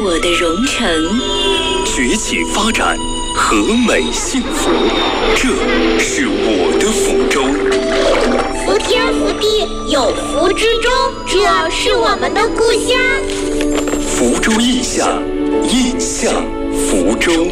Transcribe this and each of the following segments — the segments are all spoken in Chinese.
我的蓉城， 崛起发展，和美幸福，这是我的福州。 福天福地有福之州，这是我们的故乡。 福州印象，印象福州。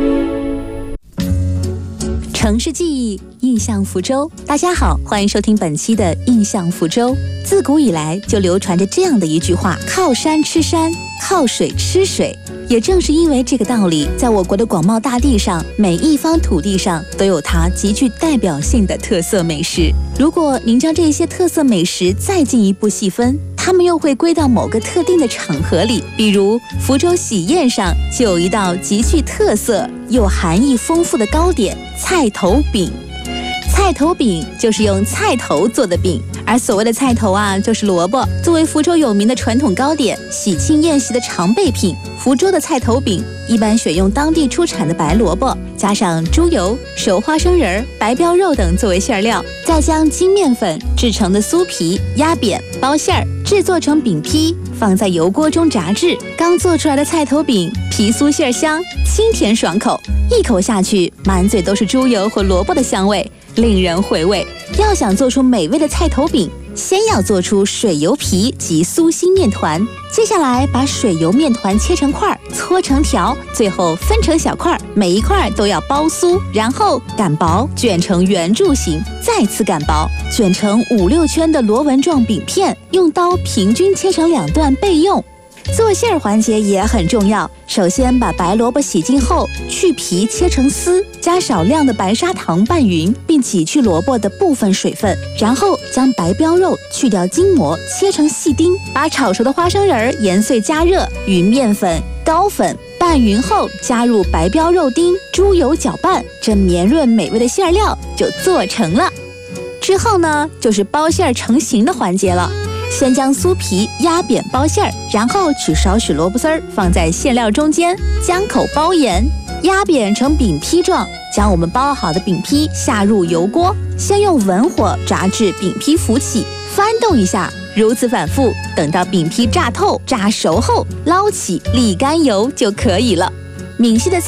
城市记忆，印象福州。大家好，欢迎收听本期的印象福州。自古以来就流传着这样的一句话：靠山吃山，靠水吃水。也正是因为这个道理，在我国的广袤大地上，每一方土地上都有它极具代表性的特色美食。如果您将这些特色美食再进一步细分，它们又会归到某个特定的场合里。比如福州喜宴上就有一道极具特色又含义丰富的糕点——菜头饼。菜头饼就是用菜头做的饼，而所谓的菜头就是萝卜。作为福州有名的传统糕点，喜庆宴席的常备品，福州的菜头饼一般选用当地出产的白萝卜，加上猪油、熟花生仁、白膘肉等作为馅料，再将精面粉制成的酥皮压扁包馅儿，制作成饼坯，放在油锅中炸制。刚做出来的菜头饼皮酥馅香，清甜爽口，一口下去满嘴都是猪油和萝卜的香味，令人回味。要想做出美味的菜头饼，先要做出水油皮及酥心面团，接下来把水油面团切成块，搓成条，最后分成小块，每一块都要包酥，然后擀薄，卷成圆柱形，再次擀薄，卷成5-6圈的螺纹状饼片，用刀平均切成2段备用。做馅儿环节也很重要，首先把白萝卜洗净后去皮切成丝，加少量的白砂糖拌匀，并挤去萝卜的部分水分，然后将白膘肉去掉筋膜，切成细丁，把炒熟的花生仁研碎加热，与面粉、糕粉拌匀后，加入白膘肉丁、猪油搅拌，这绵润美味的馅料就做成了。之后呢，就是包馅成型的环节了。先将酥皮压扁包馅儿，然后取少许萝卜丝儿放在馅料中间，将口包严，压扁成饼坯状。将我们包好的饼坯下入油锅，先用文火炸至饼坯浮起，翻动一下，如此反复，等到饼坯炸透、炸熟后，捞起沥干油就可以了。闽系的